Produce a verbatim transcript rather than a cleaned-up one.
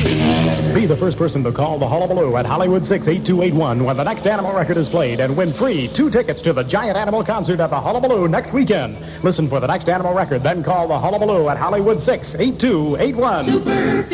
Be the first person to call the Hullabaloo at Hollywood six eight two eight one when the next animal record is played and win free two tickets to the Giant Animal Concert at the Hullabaloo next weekend. Listen for the next animal record, then call the Hullabaloo at Hollywood six eight two eight one. Super